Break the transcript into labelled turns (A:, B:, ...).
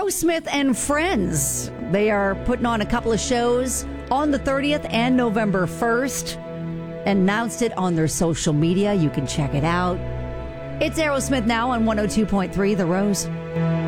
A: Aerosmith and Friends. They are putting on a couple of shows on the 30th and November 1st. Announced it on their social media. You can check it out. It's Aerosmith now on 102.3 The Rose.